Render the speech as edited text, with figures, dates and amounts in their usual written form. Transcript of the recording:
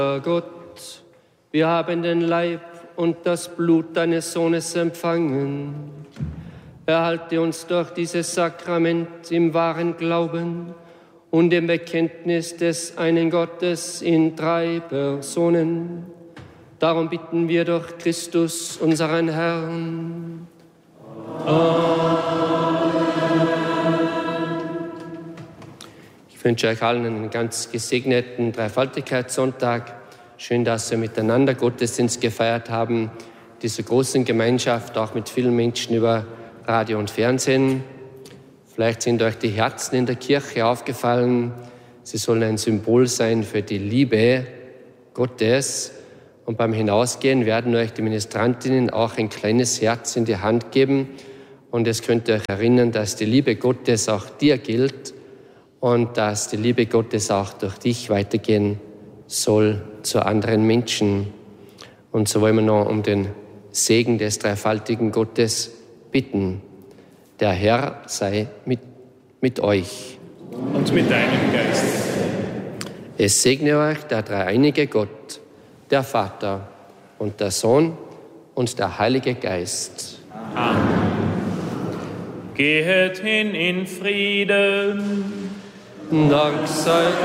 Gott, wir haben den Leib und das Blut deines Sohnes empfangen. Erhalte uns durch dieses Sakrament im wahren Glauben und im Bekenntnis des einen Gottes in 3 Personen. Darum bitten wir durch Christus, unseren Herrn. Amen. Ich wünsche euch allen einen ganz gesegneten Dreifaltigkeitssonntag. Schön, dass wir miteinander Gottesdienst gefeiert haben, dieser großen Gemeinschaft, auch mit vielen Menschen über Radio und Fernsehen. Vielleicht sind euch die Herzen in der Kirche aufgefallen. Sie sollen ein Symbol sein für die Liebe Gottes. Und beim Hinausgehen werden euch die Ministrantinnen auch ein kleines Herz in die Hand geben. Und es könnt ihr euch erinnern, dass die Liebe Gottes auch dir gilt und dass die Liebe Gottes auch durch dich weitergehen soll zu anderen Menschen. Und so wollen wir noch um den Segen des dreifaltigen Gottes bitten. Der Herr sei mit euch. Und mit deinem Geist. Es segne euch der dreieinige Gott, der Vater und der Sohn und der Heilige Geist. Amen. Gehet hin in Frieden. Dank sei